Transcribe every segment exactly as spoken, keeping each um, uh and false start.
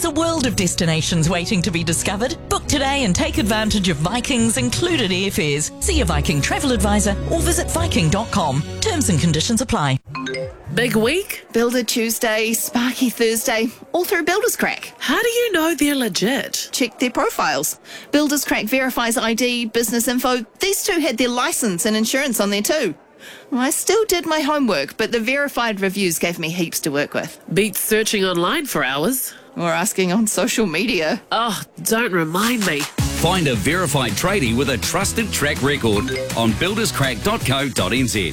a world of destinations waiting to be discovered. Book today and take advantage of Viking's included airfares. See a Viking travel advisor or visit viking dot com. Terms and conditions apply. Big week? Builder Tuesday, Sparky Thursday, all through Builders Crack. How do you know they're legit? Check their profiles. Builders Crack verifies I D, business info. These two had their licence and insurance on there too. I still did my homework, but the verified reviews gave me heaps to work with. Beats searching online for hours. Or asking on social media. Oh, don't remind me. Find a verified tradie with a trusted track record on builders crack dot co dot n z.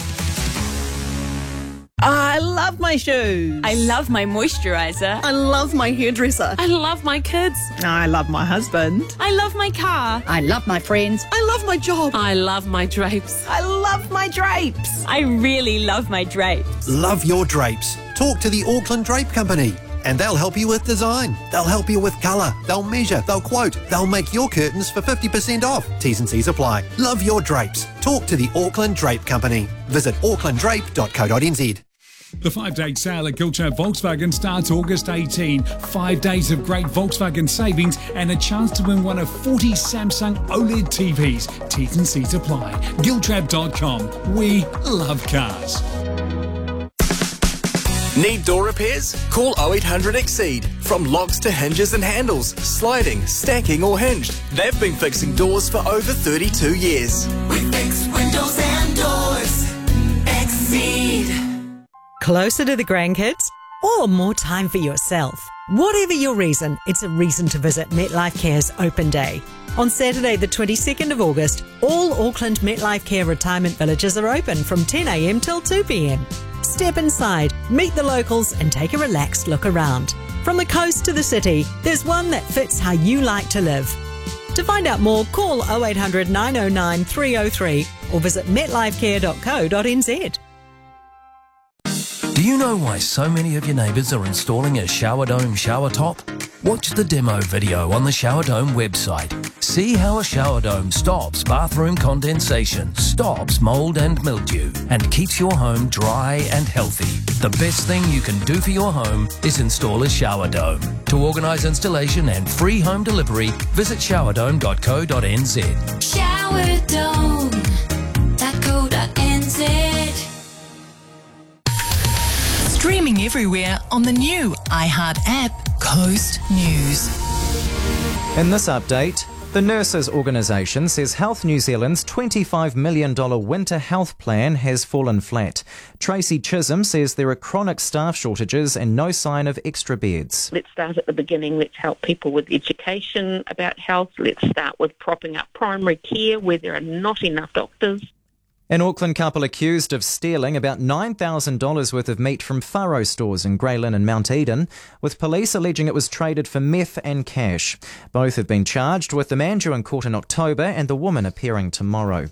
I love my shoes. I love my moisturiser. I love my hairdresser. I love my kids. I love my husband. I love my car. I love my friends. I love my job. I love my drapes. I love my drapes. I really love my drapes. Love your drapes. Talk to the Auckland Drape Company and they'll help you with design. They'll help you with colour. They'll measure. They'll quote. They'll make your curtains for fifty percent off. T's and C's apply. Love your drapes. Talk to the Auckland Drape Company. Visit auckland drape dot co dot n z. The five-day sale at Giltrap Volkswagen starts August eighteenth. Five days of great Volkswagen savings and a chance to win one of forty Samsung OLED T Vs. T's and C's apply. giltrap dot com. We love cars. Need door repairs? Call oh eight hundred Exceed. From locks to hinges and handles, sliding, stacking or hinged. They've been fixing doors for over thirty-two years. We fix windows and doors. Exceed. Closer to the grandkids or more time for yourself? Whatever your reason, it's a reason to visit MetLife Care's Open Day. On Saturday the twenty-second of August, all Auckland MetLife Care retirement villages are open from ten a m till two p m. Step inside, meet the locals and take a relaxed look around. From the coast to the city, there's one that fits how you like to live. To find out more, call oh eight hundred nine oh nine three oh three or visit metlife care dot co dot n z. Do you know why so many of your neighbours are installing a Shower Dome shower top? Watch the demo video on the Shower Dome website. See how a shower dome stops bathroom condensation, stops mould and mildew, and keeps your home dry and healthy. The best thing you can do for your home is install a shower dome. To organise installation and free home delivery, visit shower dome dot co dot n z. shower dome dot co dot n z. Streaming everywhere on the new iHeart app, Coast News. In this update, the Nurses Organisation says Health New Zealand's twenty-five million dollars winter health plan has fallen flat. Tracy Chisholm says there are chronic staff shortages and no sign of extra beds. Let's start at the beginning. Let's help people with education about health. Let's start with propping up primary care where there are not enough doctors. An Auckland couple accused of stealing about nine thousand dollars worth of meat from Faro stores in Grey Lynn and Mount Eden, with police alleging it was traded for meth and cash. Both have been charged, with the man due in court in October and the woman appearing tomorrow.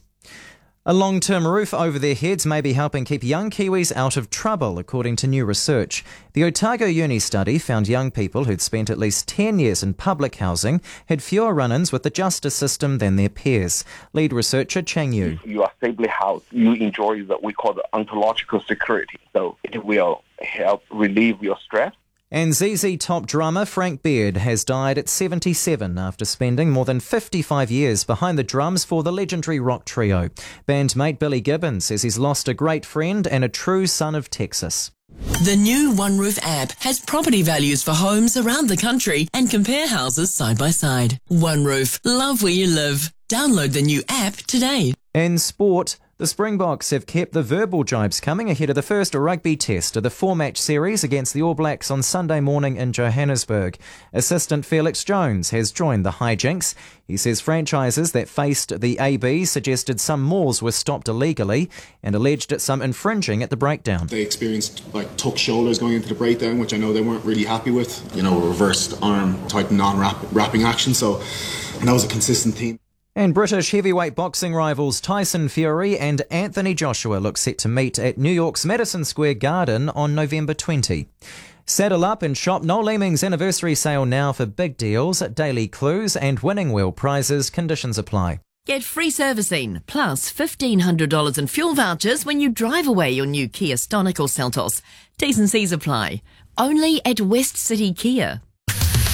A long-term roof over their heads may be helping keep young Kiwis out of trouble, according to new research. The Otago Uni study found young people who'd spent at least ten years in public housing had fewer run-ins with the justice system than their peers. Lead researcher Chang Yu. You are stably housed. You enjoy what we call the ontological security. So it will help relieve your stress. And Z Z Top drummer Frank Beard has died at seventy-seven after spending more than fifty-five years behind the drums for the legendary rock trio. Bandmate Billy Gibbons says he's lost a great friend and a true son of Texas. The new OneRoof app has property values for homes around the country and compare houses side by side. OneRoof, love where you live. Download the new app today. In sport, the Springboks have kept the verbal jibes coming ahead of the first rugby test of the four-match series against the All Blacks on Sunday morning in Johannesburg. Assistant Felix Jones has joined the hijinks. He says franchises that faced the A B suggested some malls were stopped illegally and alleged at some infringing at the breakdown. They experienced like tuck shoulders going into the breakdown, which I know they weren't really happy with. You know, reversed arm type non-wrapping action, so and that was a consistent theme. And British heavyweight boxing rivals Tyson Fury and Anthony Joshua look set to meet at New York's Madison Square Garden on November twentieth. Saddle up and shop Noel Leeming's anniversary sale now for big deals, daily clues and winning wheel prizes. Conditions apply. Get free servicing plus fifteen hundred dollars in fuel vouchers when you drive away your new Kia Stonic or Seltos. T's and C's apply. Only at West City Kia.